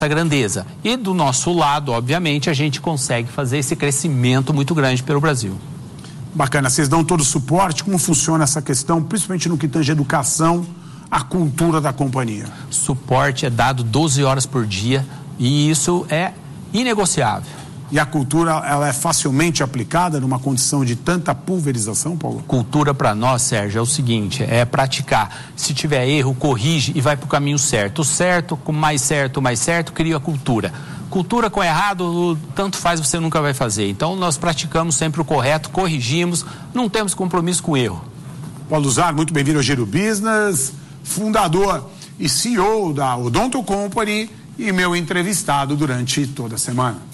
grandeza. E do nosso lado, obviamente, a gente consegue fazer esse crescimento muito grande pelo Brasil. Bacana, vocês dão todo o suporte? Como funciona essa questão, principalmente no que tange a educação, a cultura da companhia? Suporte é dado 12 horas por dia e isso é inegociável. E a cultura, ela é facilmente aplicada numa condição de tanta pulverização, Paulo? Cultura para nós, Sérgio, é o seguinte, é praticar. Se tiver erro, corrige e vai para o caminho certo. O certo, com mais certo, cria a cultura. Cultura com errado, tanto faz, você nunca vai fazer. Então, nós praticamos sempre o correto, corrigimos, não temos compromisso com erro. Paulo Zar, muito bem-vindo ao Giro Business, fundador e CEO da Odonto Company e meu entrevistado durante toda a semana.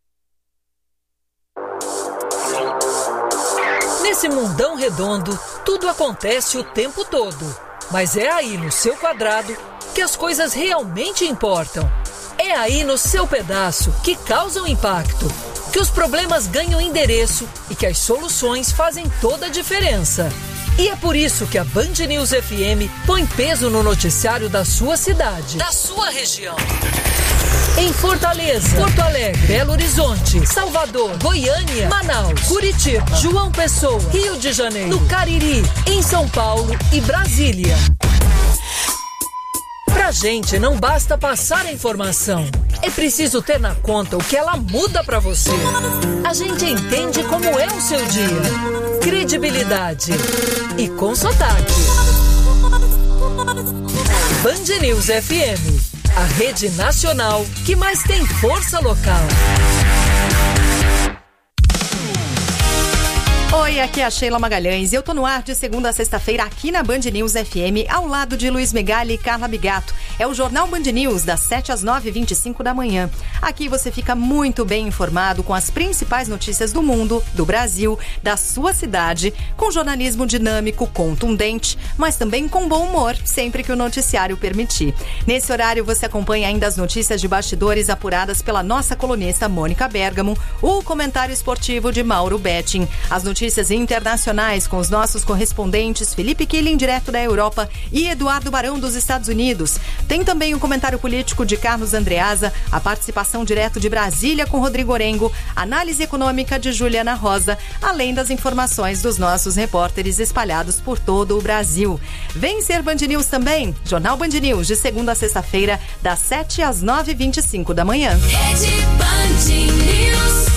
Nesse mundão redondo, tudo acontece o tempo todo. Mas é aí no seu quadrado que as coisas realmente importam. É aí no seu pedaço que causam impacto, que os problemas ganham endereço e que as soluções fazem toda a diferença. E é por isso que a Band News FM põe peso no noticiário da sua cidade, da sua região. Em Fortaleza, Porto Alegre, Belo Horizonte, Salvador, Goiânia, Manaus, Curitiba, João Pessoa, Rio de Janeiro, no Cariri, em São Paulo e Brasília. Pra gente não basta passar a informação, é preciso ter na conta o que ela muda pra você. A gente entende como é o seu dia. Credibilidade e com sotaque. Band News FM, a rede nacional que mais tem força local. Oi, aqui é a Sheila Magalhães e eu tô no ar de segunda a sexta-feira aqui na Band News FM, ao lado de Luiz Megali e Carla Bigato. É o Jornal Band News, das 7 às 9h25 da manhã. Aqui você fica muito bem informado com as principais notícias do mundo, do Brasil, da sua cidade, com jornalismo dinâmico, contundente, mas também com bom humor, sempre que o noticiário permitir. Nesse horário você acompanha ainda as notícias de bastidores apuradas pela nossa colunista Mônica Bergamo, o comentário esportivo de Mauro Betting, as notícias internacionais com os nossos correspondentes Felipe Killing, direto da Europa, e Eduardo Barão, dos Estados Unidos. Tem também o comentário político de Carlos Andreasa, a participação direto de Brasília com Rodrigo Orengo, análise econômica de Juliana Rosa, além das informações dos nossos repórteres espalhados por todo o Brasil. Vem ser Band News também, Jornal Band News, de segunda a sexta-feira, das 7 às 9h25 da manhã. Rede Band News.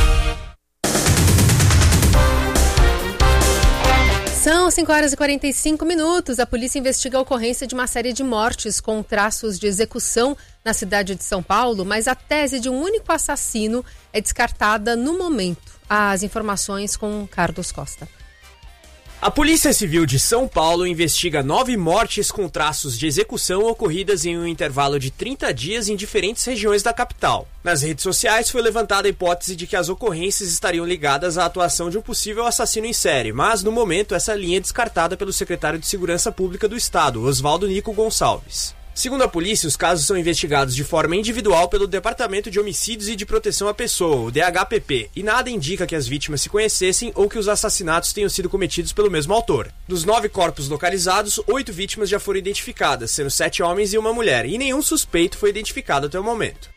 São 5h45. A polícia investiga a ocorrência de uma série de mortes com traços de execução na cidade de São Paulo, mas a tese de um único assassino é descartada no momento. As informações com Carlos Costa. A Polícia Civil de São Paulo investiga 9 mortes com traços de execução ocorridas em um intervalo de 30 dias em diferentes regiões da capital. Nas redes sociais foi levantada a hipótese de que as ocorrências estariam ligadas à atuação de um possível assassino em série, mas no momento essa linha é descartada pelo secretário de Segurança Pública do Estado, Oswaldo Nico Gonçalves. Segundo a polícia, os casos são investigados de forma individual pelo Departamento de Homicídios e de Proteção à Pessoa, o DHPP, e nada indica que as vítimas se conhecessem ou que os assassinatos tenham sido cometidos pelo mesmo autor. Dos 9 corpos localizados, 8 vítimas já foram identificadas, sendo 7 homens e uma mulher, e nenhum suspeito foi identificado até o momento.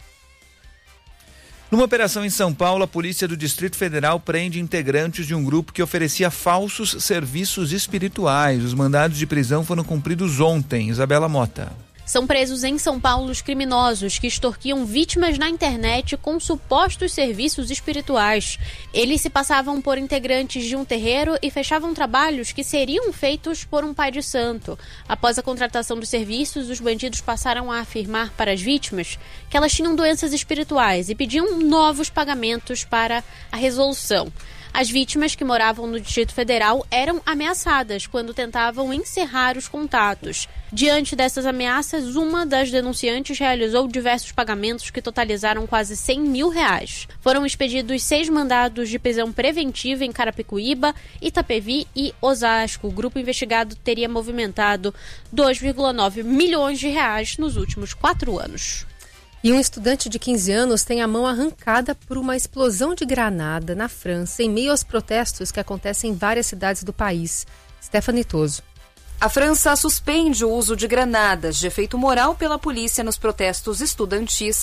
Numa operação em São Paulo, a Polícia do Distrito Federal prende integrantes de um grupo que oferecia falsos serviços espirituais. Os mandados de prisão foram cumpridos ontem. Isabela Mota. São presos em São Paulo os criminosos que extorquiam vítimas na internet com supostos serviços espirituais. Eles se passavam por integrantes de um terreiro e fechavam trabalhos que seriam feitos por um pai de santo. Após a contratação dos serviços, os bandidos passaram a afirmar para as vítimas que elas tinham doenças espirituais e pediam novos pagamentos para a resolução. As vítimas que moravam no Distrito Federal eram ameaçadas quando tentavam encerrar os contatos. Diante dessas ameaças, uma das denunciantes realizou diversos pagamentos que totalizaram quase R$100 mil. Foram expedidos 6 mandados de prisão preventiva em Carapicuíba, Itapevi e Osasco. O grupo investigado teria movimentado R$2,9 milhões nos últimos 4 anos. E um estudante de 15 anos tem a mão arrancada por uma explosão de granada na França, em meio aos protestos que acontecem em várias cidades do país. Stephanie Toso. A França suspende o uso de granadas de efeito moral pela polícia nos protestos estudantis